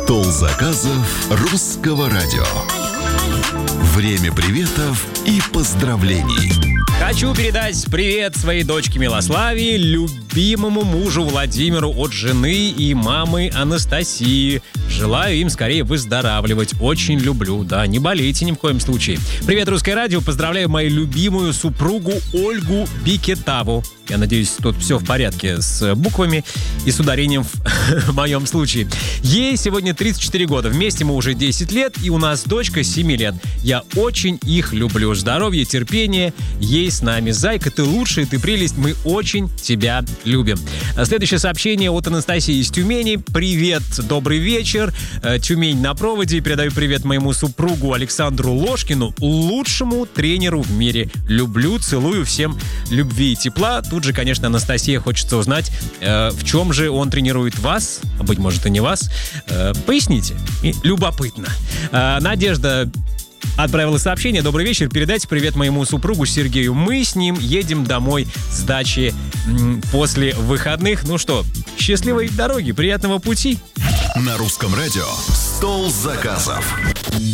Стол заказов Русского радио. Время приветов и поздравлений. Хочу передать привет своей дочке Милославе, любимому мужу Владимиру от жены и мамы Анастасии. Желаю им скорее выздоравливать. Очень люблю. Да, не болейте ни в коем случае. Привет, Русское радио. Поздравляю мою любимую супругу Ольгу Бикетаву. Я надеюсь, тут все в порядке с буквами и с ударением в моем случае. Ей сегодня 34 года. Вместе мы уже 10 лет, и у нас дочка 7 лет. Я очень их люблю. Здоровья, терпения. Ей с нами. Зайка, ты лучшая, ты прелесть. Мы очень тебя любим. Следующее сообщение от Анастасии из Тюмени. Привет, добрый вечер. Тюмень на проводе. Передаю привет моему супругу Александру Ложкину, лучшему тренеру в мире. Люблю, целую, всем любви и тепла. Тут же, конечно, Анастасия, хочется узнать, в чем же он тренирует вас, а быть может и не вас. Поясните. Любопытно. Надежда отправила сообщение. Добрый вечер. Передайте привет моему супругу Сергею. Мы с ним едем домой с дачи после выходных. Ну что, счастливой дороги, приятного пути. На Русском радио «Стол заказов».